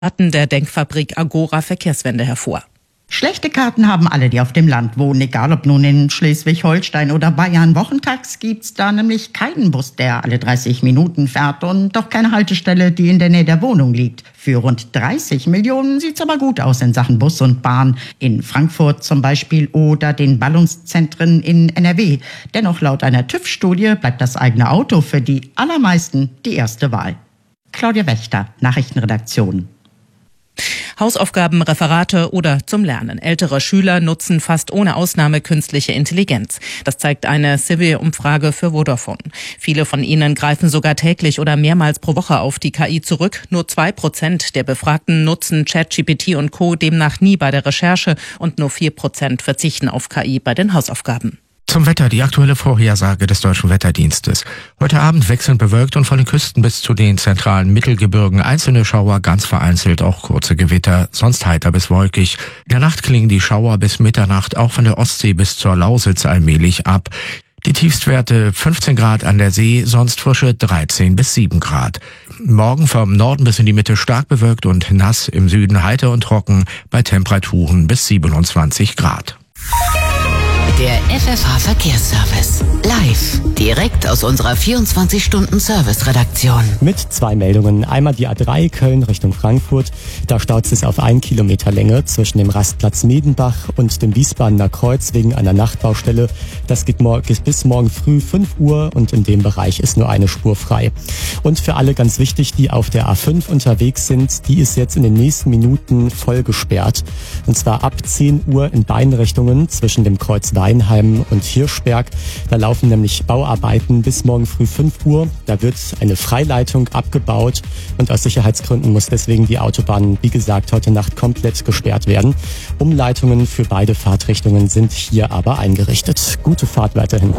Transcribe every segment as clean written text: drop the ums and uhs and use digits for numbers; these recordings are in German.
Daten der Denkfabrik Agora Verkehrswende hervor. Schlechte Karten haben alle, die auf dem Land wohnen, egal ob nun in Schleswig-Holstein oder Bayern. Wochentags gibt's da nämlich keinen Bus, der alle 30 Minuten fährt und doch keine Haltestelle, die in der Nähe der Wohnung liegt. Für rund 30 Millionen sieht's aber gut aus in Sachen Bus und Bahn. In Frankfurt zum Beispiel oder den Ballungszentren in NRW. Dennoch laut einer TÜV-Studie bleibt das eigene Auto für die allermeisten die erste Wahl. Claudia Wächter, Nachrichtenredaktion. Hausaufgaben, Referate oder zum Lernen. Ältere Schüler nutzen fast ohne Ausnahme künstliche Intelligenz. Das zeigt eine Survey-Umfrage für Vodafone. Viele von ihnen greifen sogar täglich oder mehrmals pro Woche auf die KI zurück. Nur 2% der Befragten nutzen ChatGPT und Co. demnach nie bei der Recherche und nur 4% verzichten auf KI bei den Hausaufgaben. Zum Wetter, die aktuelle Vorhersage des Deutschen Wetterdienstes. Heute Abend wechselnd bewölkt und von den Küsten bis zu den zentralen Mittelgebirgen einzelne Schauer, ganz vereinzelt auch kurze Gewitter, sonst heiter bis wolkig. In der Nacht klingen die Schauer bis Mitternacht auch von der Ostsee bis zur Lausitz allmählich ab. Die Tiefstwerte 15 Grad an der See, sonst frische 13 bis 7 Grad. Morgen vom Norden bis in die Mitte stark bewölkt und nass, im Süden heiter und trocken bei Temperaturen bis 27 Grad. Der FFH Verkehrsservice. Live. Direkt aus unserer 24-Stunden-Service-Redaktion. Mit 2 Meldungen. Einmal die A3 Köln Richtung Frankfurt. Da staut es auf 1 Kilometer Länge zwischen dem Rastplatz Medenbach und dem Wiesbadener Kreuz wegen einer Nachtbaustelle. Das geht bis morgen früh 5 Uhr und in dem Bereich ist nur eine Spur frei. Und für alle ganz wichtig, die auf der A5 unterwegs sind, die ist jetzt in den nächsten Minuten voll gesperrt. Und zwar ab 10 Uhr in beiden Richtungen zwischen dem Kreuz Weinheim und Hirschberg. Da laufen nämlich Bauarbeiten bis morgen früh 5 Uhr. Da wird eine Freileitung abgebaut und aus Sicherheitsgründen muss deswegen die Autobahn, wie gesagt, heute Nacht komplett gesperrt werden. Umleitungen für beide Fahrtrichtungen sind hier aber eingerichtet. Gute Fahrt weiterhin.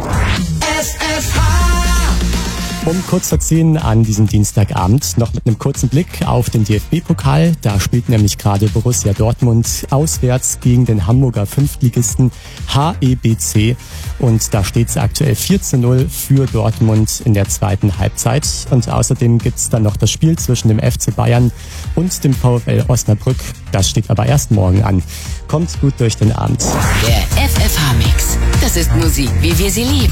Um kurz vor 10 an diesem Dienstagabend noch mit einem kurzen Blick auf den DFB-Pokal. Da spielt nämlich gerade Borussia Dortmund auswärts gegen den Hamburger Fünftligisten HEBC. Und da steht es aktuell 4:0 für Dortmund in der zweiten Halbzeit. Und außerdem gibt es dann noch das Spiel zwischen dem FC Bayern und dem VfL Osnabrück. Das steht aber erst morgen an. Kommt gut durch den Abend. Der FFH-Mix. Das ist Musik, wie wir sie lieben.